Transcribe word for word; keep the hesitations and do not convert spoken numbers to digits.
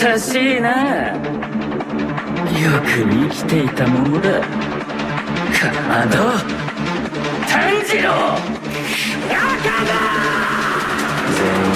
優しいな。よく生きていたものだ。かまど炭治郎。 仲間。 全